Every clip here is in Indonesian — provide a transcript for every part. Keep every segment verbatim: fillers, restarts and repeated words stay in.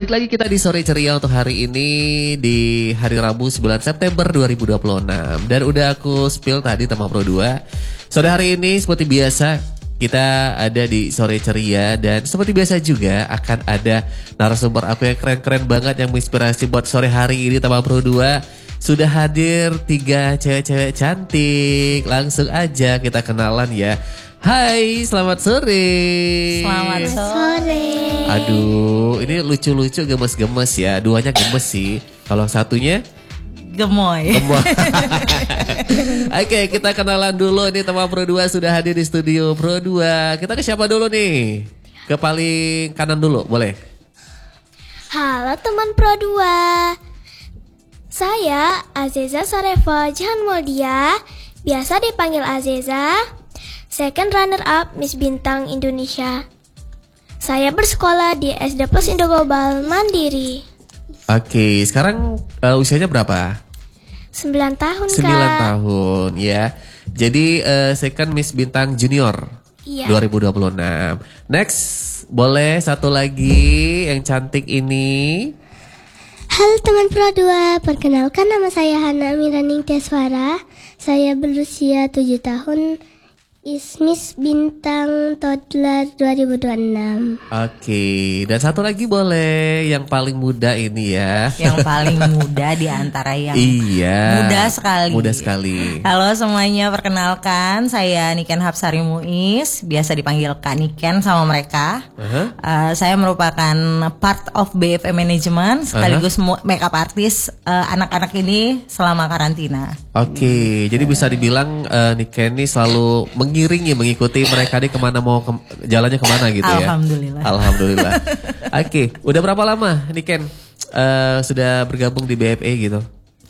Balik lagi kita di Sore Ceria untuk hari ini di hari Rabu sembilan September dua ribu dua puluh enam. Dan udah aku spill tadi Tema Pro dua. Sore hari ini seperti biasa kita ada di Sore Ceria. Dan seperti biasa juga akan ada narasumber aku yang keren-keren banget, yang menginspirasi buat sore hari ini. Tema Pro dua sudah hadir tiga cewek-cewek cantik. Langsung aja kita kenalan ya. Hai, selamat sore. Selamat sore. Aduh, ini lucu-lucu, gemes-gemes ya. Duanya gemes sih. Kalau satunya gemoy. Gemoy. Oke, kita kenalan dulu nih. Tema Pro dua sudah hadir di studio Pro dua. Kita ke siapa dulu nih? Ke paling kanan dulu, boleh? Halo teman Pro dua. Saya Aziza Sarefa Jahan Moldia, biasa dipanggil Aziza. Second runner up Miss Bintang Indonesia. Saya bersekolah di S D Plus Indo Global Mandiri. Oke, sekarang uh, usianya berapa? sembilan tahun sembilan Kak. tahun ya. Jadi uh, second Miss Bintang Junior Iya. dua ribu dua puluh enam. Next, boleh satu lagi yang cantik ini. Halo teman Pro dua, perkenalkan nama saya Hana Miraning Teswara. Saya berusia tujuh tahun. Miss Bintang Toddler dua ribu dua puluh enam. Oke, dan satu lagi boleh yang paling muda ini ya. Yang paling muda di antara yang iya, muda sekali. Muda sekali. Halo semuanya, perkenalkan saya Niken Hapsari Muiz, biasa dipanggil Kak Niken sama mereka. Uh-huh. uh, Saya merupakan part of B F M Management sekaligus uh-huh. makeup artist uh, anak-anak ini selama karantina. Oke, jadi bisa dibilang uh, Niken ini selalu mengiringi, mengikuti mereka nih kemana mau ke, jalannya kemana gitu ya. Alhamdulillah. Alhamdulillah. Oke, udah berapa lama Niken uh, sudah bergabung di B F E gitu?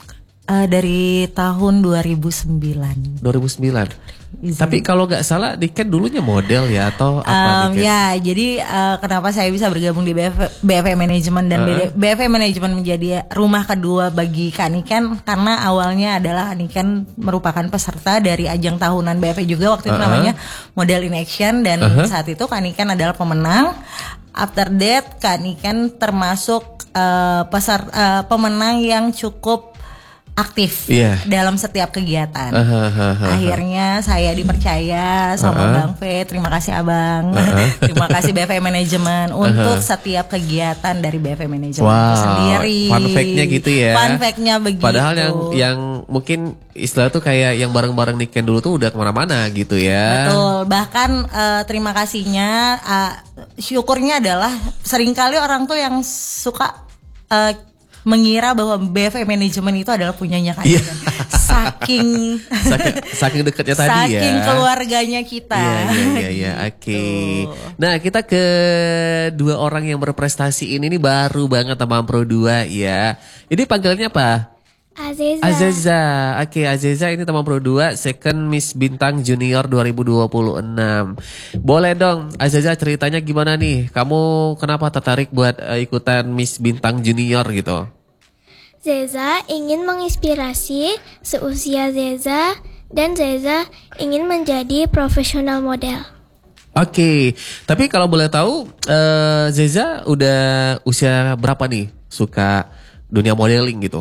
Uh, dari tahun dua ribu sembilan. dua ribu sembilan. Izin. Tapi kalau nggak salah Niken dulunya model ya atau apa? Um, ya, jadi uh, kenapa saya bisa bergabung di B F, B F M Management dan uh-huh. B F M Management menjadi rumah kedua bagi Kak Niken, karena awalnya adalah Niken merupakan peserta dari ajang tahunan B F M juga waktu itu uh-huh. namanya Model in Action, dan uh-huh. saat itu Kak Niken adalah pemenang. After that Kak Niken termasuk uh, peserta uh, pemenang yang cukup aktif yeah. dalam setiap kegiatan. Uh, uh, uh, uh, Akhirnya saya dipercaya sama uh, uh. Bang V. Terima kasih Abang. Uh, uh. Terima kasih B F M Management uh, untuk uh. setiap kegiatan dari B F M Management wow. sendiri. Fun fact-nya gitu ya. Fun fact-nya begitu. Padahal yang yang mungkin istilah tuh kayak yang bareng-bareng Niken dulu tuh udah kemana-mana gitu ya. Betul. Bahkan uh, terima kasihnya, uh, syukurnya adalah seringkali orang tuh yang suka uh, mengira bahwa B F M Management itu adalah punyanya Kak Niken. Saking saking, saking dekatnya tadi saking ya. Saking keluarganya kita. Iya iya iya, oke. Okay. Nah, kita ke dua orang yang berprestasi ini nih baru banget sama Pro dua ya. Ini panggilannya apa? Aziza. Aziza. Oke, okay, Aziza ini teman Pro dua, second Miss Bintang Junior dua ribu dua puluh enam. Boleh dong Aziza ceritanya gimana nih? Kamu kenapa tertarik buat uh, ikutan Miss Bintang Junior gitu? Zeza ingin menginspirasi seusia Zeza, dan Zeza ingin menjadi profesional model. Oke, okay. Tapi kalau boleh tahu uh, Zeza udah usia berapa nih suka dunia modeling gitu?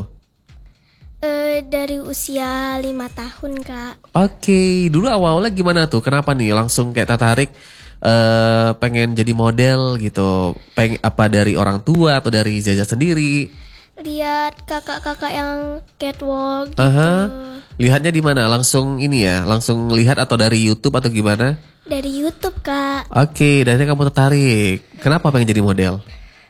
Uh, dari usia lima tahun Kak. Oke, okay. Dulu awalnya gimana tuh? Kenapa nih langsung kayak tertarik uh, pengen jadi model gitu? Peng apa dari orang tua atau dari Zeza sendiri? Lihat kakak-kakak yang catwalk gitu. Uh-huh. Lihatnya di mana? Langsung ini ya? Langsung lihat atau dari YouTube atau gimana? Dari YouTube Kak. Oke, okay. Dan kamu tertarik. Kenapa pengen jadi model?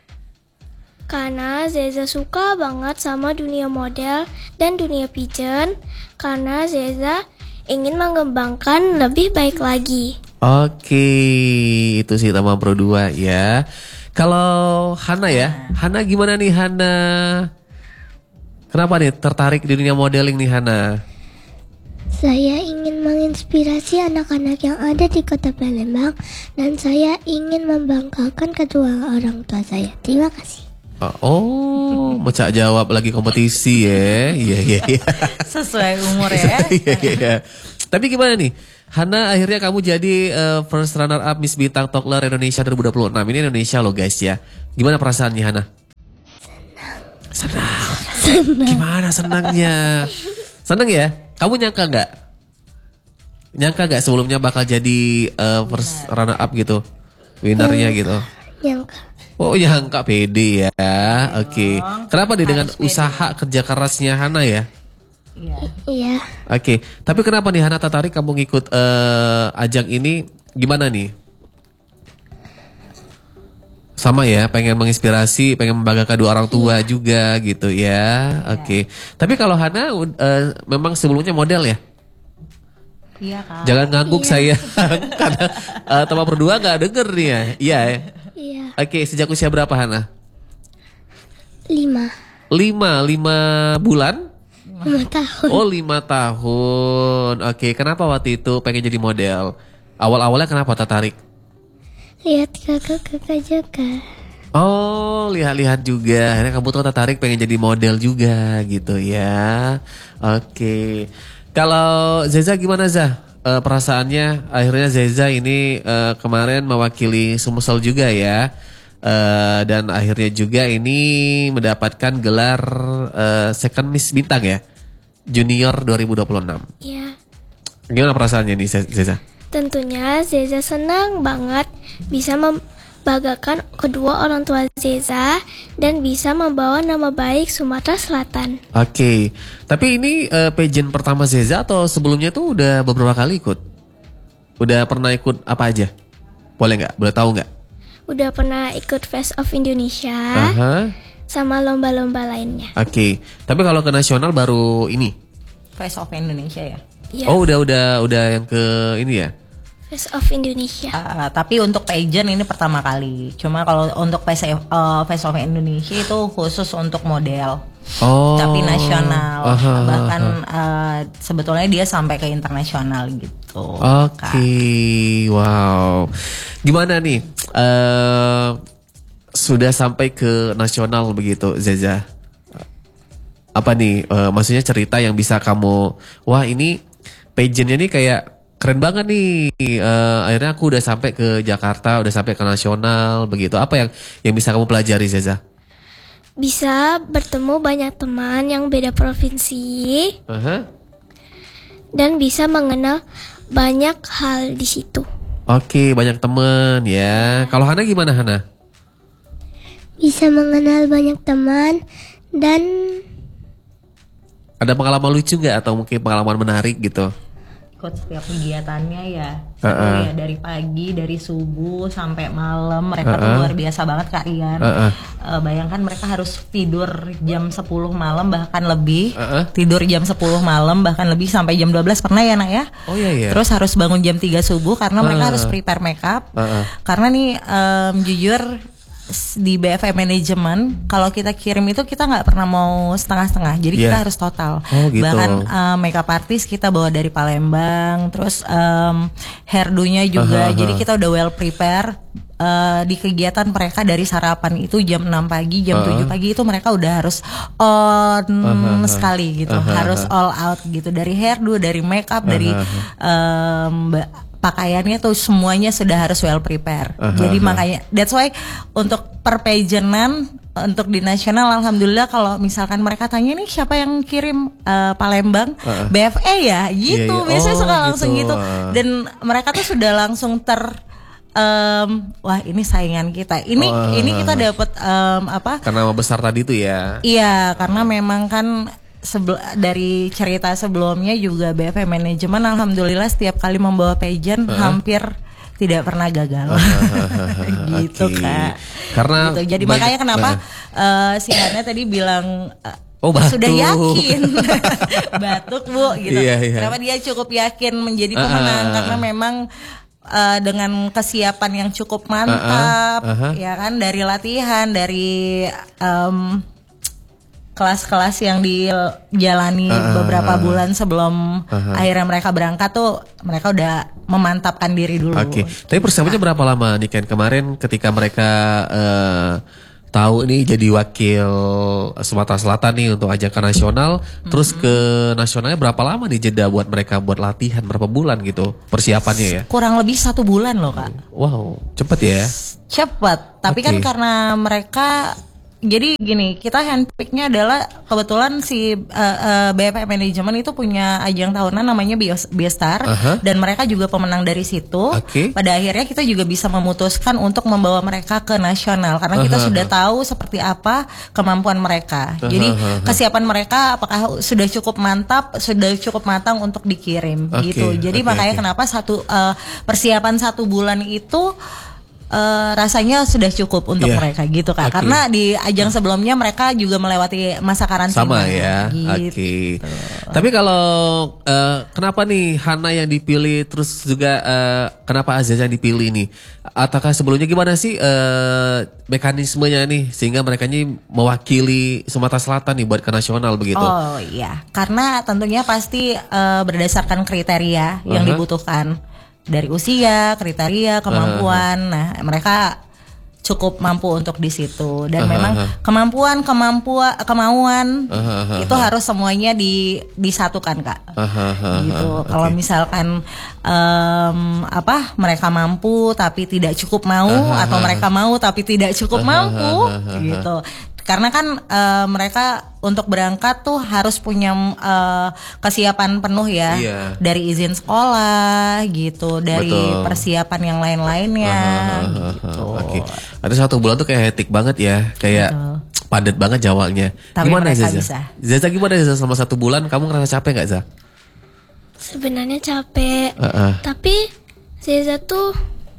Karena Zeza suka banget sama dunia model dan dunia pageant. Karena Zeza ingin mengembangkan lebih baik lagi. Oke, itu sih Tema Pro dua ya. Kalau Hana ya, Hana gimana nih Hana? Kenapa nih tertarik di dunia modeling nih Hana? Saya ingin menginspirasi anak-anak yang ada di kota Palembang, dan saya ingin membanggakan kedua orang tua saya. Terima kasih. Oh, mau cak jawab lagi kompetisi ya? Iya iya iya. Sesuai umur ya. Iya iya. Tapi gimana nih? Hana, akhirnya kamu jadi uh, first runner up Miss Bintang Toddler Indonesia dua ribu dua puluh enam. Ini Indonesia loh guys ya. Gimana perasaannya Hana? Senang. Gimana senangnya? Senang ya? Kamu nyangka nggak? Nyangka nggak sebelumnya bakal jadi uh, first runner up gitu, winnernya gitu? Nyangka. Oh nyangka pede ya. Oke. Okay. Kenapa dia dengan usaha kerja kerasnya Hana ya? Iya. Iya. Oke. Okay. Tapi kenapa nih Hana tertarik kamu ngikut uh, ajang ini? Gimana nih? Sama ya, pengen menginspirasi, pengen membanggakan dua orang tua juga gitu ya. Oke. Okay. Tapi kalau Hana uh, memang sebelumnya model ya? Iya Kak. Jangan ngangguk saya karena uh, teman berdua nggak denger nih ya. Iya ya. Iya. Oke, okay, sejak usia berapa Hana? Lima. Lima, lima bulan? Lima tahun. Oh lima tahun. Oke, okay. Kenapa waktu itu pengen jadi model? Awal-awalnya kenapa tertarik? Lihat kakak-kakak juga. Oh, lihat-lihat juga. Akhirnya kamu tuh tertarik pengen jadi model juga gitu ya. Oke. Kalau Zeza gimana Zah? E, perasaannya akhirnya Zeza ini e, kemarin mewakili Sumsel juga ya. E, dan akhirnya juga ini mendapatkan gelar e, Second Miss Bintang ya. Junior dua ribu dua puluh enam. Iya. Gimana perasaannya nih Zeza? Tentunya Zeza senang banget bisa membanggakan kedua orang tua Zeza dan bisa membawa nama baik Sumatera Selatan. Oke, okay. Tapi ini uh, pageant pertama Zeza atau sebelumnya tuh udah beberapa kali ikut? Udah pernah ikut apa aja? Boleh nggak? Boleh tahu nggak? Udah pernah ikut Face of Indonesia uh-huh. sama lomba-lomba lainnya. Oke, okay. Tapi kalau ke nasional baru ini? Face of Indonesia ya? Ya. Oh udah udah udah yang ke ini ya? Face of Indonesia. Uh, tapi untuk pageant ini pertama kali. Cuma kalau untuk Face, uh, Face of Indonesia itu khusus untuk model. Oh. Tapi nasional. Aha, Bahkan aha. Uh, sebetulnya dia sampai ke internasional gitu. Oke, okay. Wow. Gimana nih? Uh, sudah sampai ke nasional begitu, Zeza? Apa nih? Uh, maksudnya cerita yang bisa kamu, wah ini pageantnya nih kayak keren banget nih. Uh, akhirnya aku udah sampai ke Jakarta, udah sampai ke nasional begitu. Apa yang yang bisa kamu pelajari, Zeza? Bisa bertemu banyak teman yang beda provinsi. Uh-huh. Dan bisa mengenal banyak hal di situ. Oke, banyak teman ya. Kalau Hana gimana Hana? Bisa mengenal banyak teman dan ada pengalaman lucu nggak atau mungkin pengalaman menarik gitu? Ikut setiap kegiatannya ya, uh-uh. ya dari pagi, dari subuh sampai malam mereka uh-uh. tuh luar biasa banget Kak Rian. Uh-uh. Uh, bayangkan mereka harus tidur jam sepuluh malam bahkan lebih, uh-uh. tidur jam sepuluh malam bahkan lebih sampai jam dua belas pernah ya nak ya. Oh iya iya. Terus harus bangun jam tiga subuh karena uh-uh. mereka harus prepare makeup. Uh-uh. Karena nih um, jujur di B F M Management kalau kita kirim itu kita nggak pernah mau setengah-setengah, jadi yeah. kita harus total. Oh, gitu. Bahkan uh, makeup artist kita bawa dari Palembang, terus um, hairdo-nya juga, uh-huh. jadi kita udah well prepare. Uh, di kegiatan mereka dari sarapan itu jam enam pagi, jam uh-huh. tujuh pagi itu mereka udah harus on uh-huh. sekali gitu, uh-huh. harus all out gitu, dari hairdo, dari makeup, uh-huh. dari um, pakaiannya tuh semuanya sudah harus well prepare. Uh-huh. Jadi makanya that's why untuk per pageantan untuk di nasional alhamdulillah kalau misalkan mereka tanya nih siapa yang kirim uh, Palembang uh-huh. B F E ya gitu. Yeah, yeah. Biasanya oh, suka langsung gitu. gitu. Dan mereka tuh sudah langsung ter um, wah ini saingan kita. Ini oh, uh-huh. ini kita dapat um, apa? Karena nama besar tadi tuh ya. Iya, karena memang kan Sebel, dari cerita sebelumnya juga B F M Management alhamdulillah setiap kali membawa pageant uh-huh. hampir tidak pernah gagal. Uh-huh. Gitu okay. Kak. Karena gitu. Jadi banyak, makanya kenapa uh, si Hana tadi bilang uh, oh, sudah yakin batuk Bu gitu. Iya, iya. Kenapa dia cukup yakin menjadi pemenang uh-huh. karena memang uh, dengan kesiapan yang cukup mantap uh-huh. Uh-huh. ya kan, dari latihan, dari um, kelas-kelas yang dijalani uh, beberapa bulan sebelum uh, akhirnya mereka berangkat tuh mereka udah memantapkan diri dulu. Oke, okay. Tapi persiapannya berapa lama nih Ken? Kemarin ketika mereka uh, tahu nih jadi wakil Sumatera Selatan nih untuk ajang ke nasional, mm-hmm. terus ke nasionalnya berapa lama nih jeda buat mereka buat latihan, berapa bulan gitu persiapannya ya? Kurang lebih satu bulan loh Kak. Wow, cepet ya? Cepet, tapi okay. kan karena mereka Jadi gini, kita handpicknya adalah kebetulan si uh, uh, B F M Management itu punya ajang tahunan namanya Bios- Biostar, Aha. dan mereka juga pemenang dari situ. Oke. Pada akhirnya kita juga bisa memutuskan untuk membawa mereka ke nasional karena kita Aha. sudah tahu seperti apa kemampuan mereka. Aha. Jadi kesiapan mereka apakah sudah cukup mantap, sudah cukup matang untuk dikirim Oke, gitu. Jadi oke, makanya oke. kenapa satu uh, persiapan satu bulan itu Uh, rasanya sudah cukup untuk Iya. mereka gitu Kak. Oke. Karena di ajang sebelumnya mereka juga melewati masa karantina. Sama ya, Gitu. oke. Tapi kalau eh, kenapa nih Hana yang dipilih, terus juga eh, kenapa Aziza yang dipilih nih? Ataukah sebelumnya gimana sih eh, mekanismenya nih sehingga mereka ini mewakili Sumatera Selatan nih buat ke nasional begitu? Oh iya, karena tentunya pasti uh, berdasarkan kriteria yang Aha. dibutuhkan dari usia, kriteria, kemampuan. Nah, mereka cukup mampu untuk di situ dan Aha, memang aha. kemampuan, kemampuan, kemauan Aha, aha, itu harus semuanya di disatukan Kak. Aha, aha, Gitu. aha, Kalau oke. misalkan em, apa mereka mampu tapi tidak cukup mau, Aha, atau aha. mereka mau tapi tidak cukup Aha, mampu, aha, aha. gitu. Karena kan eh, mereka untuk berangkat tuh harus punya eh, kesiapan penuh ya, Iya. dari izin sekolah gitu, dari Betul. persiapan yang lain-lainnya. Aha, Gitu. Oke. Ada satu bulan tuh kayak hektik banget ya, kayak Betul. padat banget jadwalnya. Tapi Gimana mereka Zaza? bisa. Zaza gimana Zaza selama satu bulan? Kamu ngerasa capek nggak Zaza? Sebenarnya capek, Heeh. tapi Zeza tuh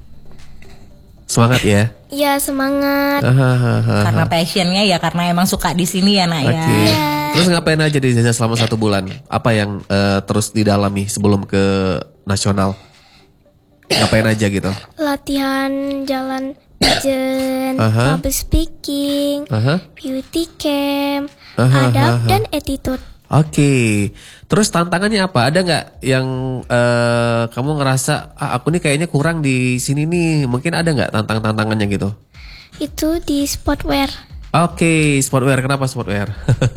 Semangat ya. ya semangat. Hahaha. Karena passionnya ya, karena emang suka di sini ya nak Oke. ya. Terus ngapain aja di Zaza selama satu bulan? Apa yang eh, terus didalami sebelum ke nasional? Ngapain aja gitu? Latihan jalan pigeon, Aha. public speaking, Aha. beauty camp, Aha, adab aha. dan attitude. Oke. Terus tantangannya apa? Ada nggak yang eh, kamu ngerasa ah, aku nih kayaknya kurang di sini nih? Mungkin ada nggak tantang-tantangannya gitu? Itu di sportwear. Oke, sportwear. Kenapa sportwear?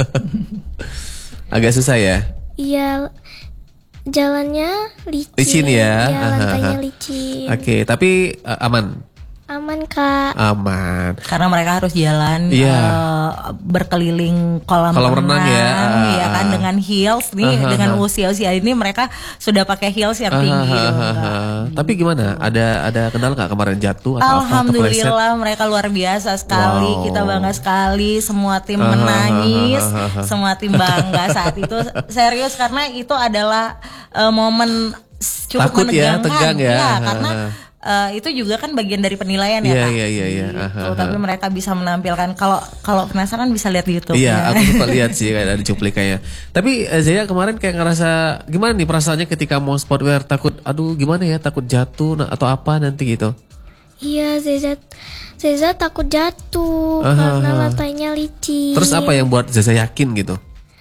Agak susah ya. Iya, jalannya licin. Licin ya? Iya, Aha, lantainya aha. licin. Oke, tapi eh, aman. Aman kak. Aman. Karena mereka harus jalan Iya. eh, berkeliling kolam, Kolam renang ya. ya kan, dengan heels nih, Aha, dengan aha. usia-usia ini mereka sudah pakai heels yang tinggi. Ah, dong, ah, ah, Kak. ah. Tapi gimana? Ada ada kendala nggak kemarin jatuh atau apa? Alhamdulillah mereka luar biasa sekali, Wow. kita bangga sekali, semua tim Ah, menangis, ah, ah, ah, ah. semua tim bangga saat itu, serius karena itu adalah eh, momen s- cukup Takut ya, menegangkan, tegang ya. Ah, karena ah. eh, itu juga kan bagian dari penilaian ya Iya, Kak. iya, iya, iya. Gitu. Ah, ah, Tapi ah. mereka bisa menampilkan, kalau kalau penasaran bisa lihat di YouTube. Iya, ya. aku suka lihat sih kayak ada cuplikannya. Tapi eh, Zaya kemarin kayak ngerasa gimana nih perasaannya ketika mau sportwear, takut, aduh gimana ya, takut jatuh na- atau apa nanti gitu. Iya, Zeza Zeza takut jatuh Aha, karena aha. lantainya licin. Terus apa yang buat Zaza yakin gitu?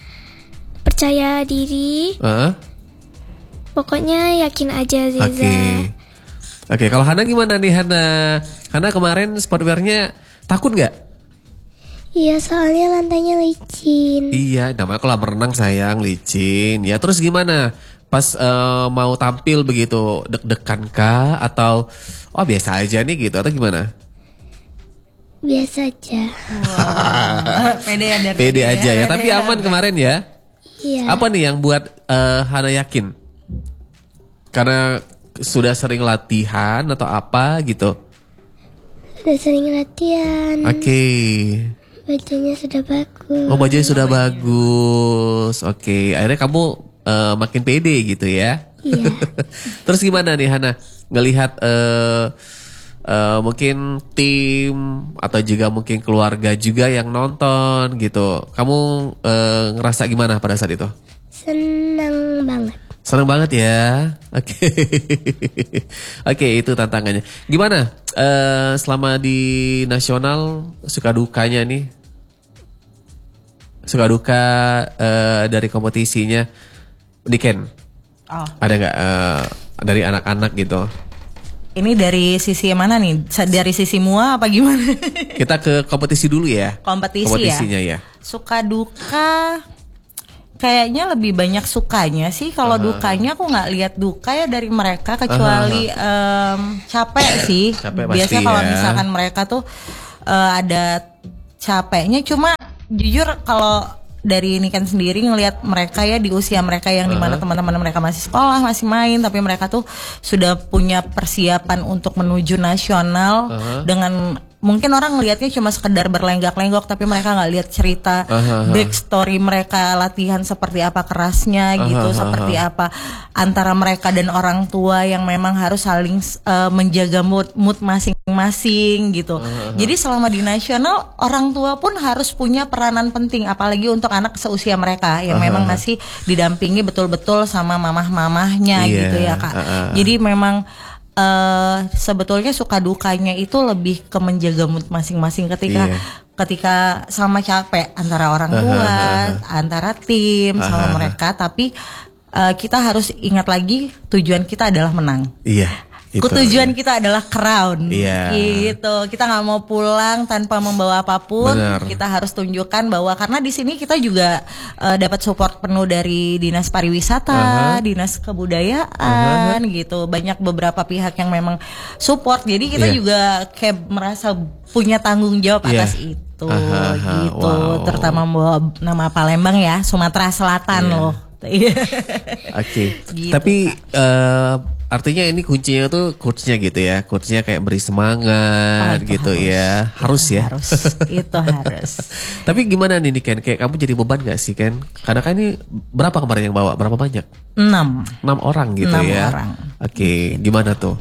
Percaya diri, Heeh. pokoknya yakin aja Oke. Zeza. Oke, kalau Hana gimana nih Hana? Hana kemarin sportwearnya takut nggak? Iya, soalnya lantainya licin. Iya, namanya kolam renang sayang, licin. Ya terus gimana? Pas eh, mau tampil begitu, deg-degan kah? Atau oh biasa aja nih gitu atau gimana? Biasa aja. Pede ya dari Pede aja ya, tapi aman kemarin ya. Iya. Apa nih yang buat eh, Hana yakin? Karena sudah sering latihan atau apa gitu? Sudah sering latihan. Oke. Bajunya sudah bagus. Oh bajunya sudah bagus. Oke, akhirnya kamu eh, makin pede gitu ya. Iya. Terus gimana nih Hana ngelihat eh, eh, mungkin tim atau juga mungkin keluarga juga yang nonton gitu. Kamu eh, ngerasa gimana pada saat itu? Senang banget. Seneng banget ya. Oke. Oke, itu tantangannya. Gimana eh, selama di nasional suka dukanya nih? Suka duka eh, dari kompetisinya di Ken? Oh, Ada nggak eh, dari anak-anak gitu? ini dari sisi mana nih? Sa- Dari sisi mua apa gimana? Kita ke kompetisi dulu ya. Kompetisi Kompetisinya ya. Suka duka kayaknya lebih banyak sukanya sih. Kalau dukanya aku nggak lihat duka ya dari mereka, kecuali em, capek sih. Capek pasti Biasanya kalau ya. misalkan mereka tuh eh, ada capeknya, cuma jujur kalau dari ini kan sendiri ngelihat mereka ya di usia mereka yang dimana uh-huh. teman-teman mereka masih sekolah, masih main, tapi mereka tuh sudah punya persiapan untuk menuju nasional uh-huh. dengan mungkin orang ngelihatnya cuma sekedar berlenggak-lenggok, tapi mereka nggak lihat cerita uh-huh. backstory mereka, latihan seperti apa kerasnya gitu, uh-huh. seperti apa antara mereka dan orang tua yang memang harus saling uh, menjaga mood mood masing-masing gitu. Uh-huh. Jadi selama di nasional orang tua pun harus punya peranan penting, apalagi untuk anak seusia mereka yang uh-huh. memang masih didampingi betul-betul sama mamah-mamahnya yeah. gitu ya Kak. Uh-huh. Jadi memang Uh, sebetulnya suka dukanya itu lebih ke menjaga mood masing-masing ketika yeah. ketika sama capek antara orang tua, uh-huh. antara tim uh-huh. sama mereka, tapi uh, kita harus ingat lagi tujuan kita adalah menang. Iya. Yeah. Itu, tujuan kita adalah crown, yeah. gitu. Kita nggak mau pulang tanpa membawa apapun. Bener. Kita harus tunjukkan bahwa karena di sini kita juga uh, dapat support penuh dari dinas pariwisata, uh-huh. dinas kebudayaan, uh-huh. gitu. Banyak beberapa pihak yang memang support. Jadi kita yeah. juga kayak merasa punya tanggung jawab yeah. atas itu, uh-huh. gitu. Wow. Terutama membawa nama Palembang ya, Sumatera Selatan yeah. loh. Oke. Okay. Gitu, tapi uh, artinya ini kuncinya tuh coachnya gitu ya, coachnya kayak beri semangat oh, gitu harus. ya, harus itu ya. Harus, itu harus. Tapi gimana nih Ken, kayak kamu jadi beban gak sih Ken? Karena kan ini berapa kemarin yang bawa, berapa banyak? Enam. Enam orang gitu Enam ya. Orang. Oke, okay. Gimana tuh?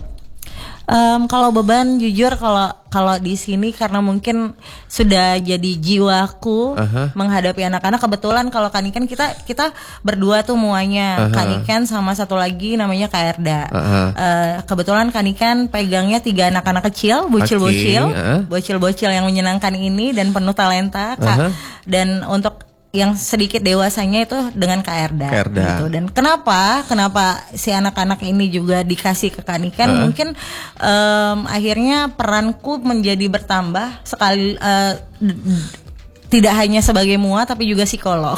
Um, kalau beban jujur kalau kalau di sini karena mungkin sudah jadi jiwaku uh-huh. menghadapi anak-anak. Kebetulan kalau Kaniken kita kita berdua tuh muanya uh-huh. Kaniken sama satu lagi namanya Kak Erda. Uh-huh. Uh, kebetulan Kaniken pegangnya tiga anak-anak kecil, bocil-bocil, okay. uh-huh. bocil-bocil yang menyenangkan ini dan penuh talenta Kak. Uh-huh. Dan untuk yang sedikit dewasanya itu dengan Kak Erda, Kak Erda. Gitu. Dan kenapa kenapa si anak-anak ini juga dikasih ke Kaniken? Uh. Mungkin um, akhirnya peranku menjadi bertambah sekali, uh, d- d- tidak hanya sebagai mua tapi juga psikolog.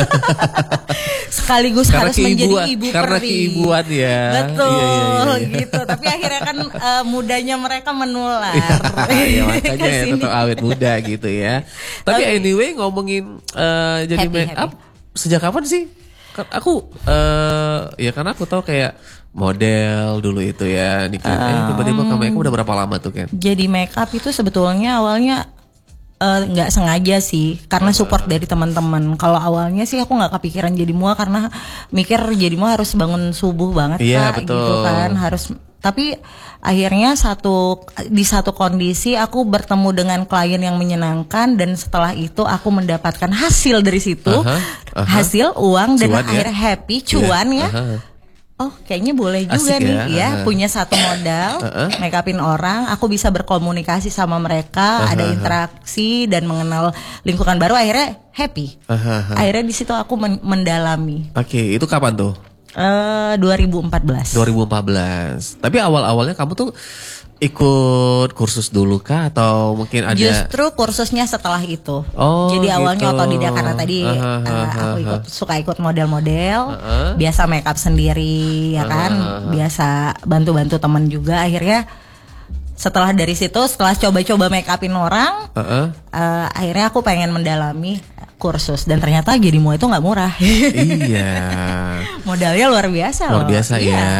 Sekaligus karena harus menjadi ibu karena peri. Keibuan ya. Betul, iya, iya, iya. gitu. Tapi akhirnya kan uh, mudanya mereka menular. Ya, makanya ya tetap awet muda gitu ya. Tapi okay. anyway ngomongin uh, jadi happy, make up happy. Sejak kapan sih? Aku uh, ya karena aku tahu kayak model dulu itu ya. Nih, um, eh, tiba-tiba ke make up udah berapa lama tuh Ken? Jadi make up itu sebetulnya awalnya nggak uh, sengaja sih karena support dari teman-teman. Kalau awalnya sih aku nggak kepikiran jadi mua karena mikir jadi mua harus bangun subuh banget iya, Kak, betul. gitu kan harus. Tapi akhirnya satu di satu kondisi aku bertemu dengan klien yang menyenangkan dan setelah itu aku mendapatkan hasil dari situ, uh-huh, uh-huh. hasil uang dan cuan, akhirnya ya? happy cuan yeah, ya. Uh-huh. Oh kayaknya boleh juga Asik nih ya, ya. Uh-huh. Punya satu modal uh-huh. make upin orang, aku bisa berkomunikasi sama mereka, uh-huh. ada interaksi dan mengenal lingkungan baru, akhirnya happy. Uh-huh. Akhirnya di situ aku men- mendalami. Oke, okay, itu kapan tuh? Uh, dua ribu empat belas. dua ribu empat belas. Tapi awal-awalnya kamu tuh ikut kursus dulu kah atau mungkin ada? Justru kursusnya setelah itu. Oh, jadi awalnya gitu. otodidak karena tadi uh, uh, uh, aku ikut suka ikut model-model, uh, uh. biasa make up sendiri ya kan, uh, uh, uh. biasa bantu-bantu teman juga. Akhirnya setelah dari situ, setelah coba-coba make upin orang, uh, uh. Uh, akhirnya aku pengen mendalami kursus dan ternyata jadi mua itu nggak murah. Iya. Modalnya luar biasa luar loh. biasa iya. ya.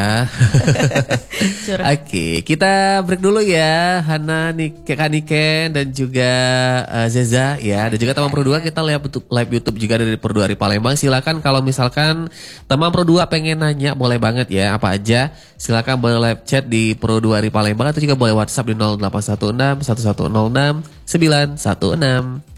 Oke, okay, kita break dulu ya, Hana, Kaniken dan juga uh, Zeza ya, dan juga teman Pro dua kita live YouTube, live YouTube juga dari Pro dua dari Palembang. Silakan kalau misalkan teman Pro dua pengen nanya boleh banget ya, apa aja. Silakan boleh live chat di Pro dua dari Palembang atau juga boleh WhatsApp di nol delapan satu enam satu satu nol enam sembilan satu enam.